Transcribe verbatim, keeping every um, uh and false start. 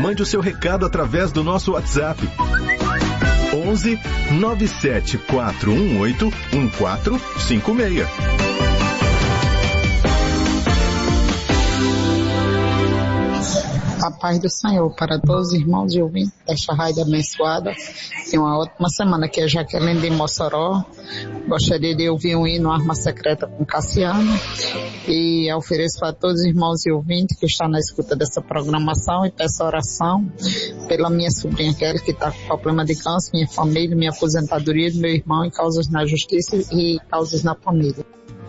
mande o seu recado através do nosso WhatsApp. onze nove sete quatro um oito um quatro cinco seis. A paz do Senhor para todos os irmãos e ouvintes desta rádio abençoada. E uma ótima semana, que é Jaqueline de Mossoró. Gostaria de ouvir um hino Arma Secreta com Cassiano. E ofereço para todos os irmãos e ouvintes que estão na escuta dessa programação e peço oração pela minha sobrinha Kelly, que está com problema de câncer, minha família, minha aposentadoria, do meu irmão, e causas na justiça e causas na família.